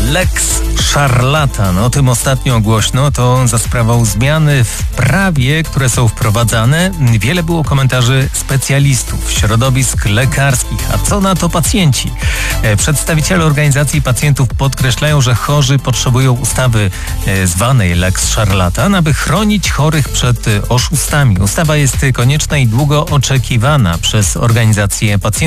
Lex Szarlatan. O tym ostatnio głośno. To za sprawą zmiany w prawie, które są wprowadzane. Wiele było komentarzy specjalistów, środowisk lekarskich. A co na to pacjenci? Przedstawiciele organizacji pacjentów podkreślają, że chorzy potrzebują ustawy zwanej Lex Szarlatan, aby chronić chorych przed oszustami. Ustawa jest konieczna i długo oczekiwana przez organizacje pacjentów.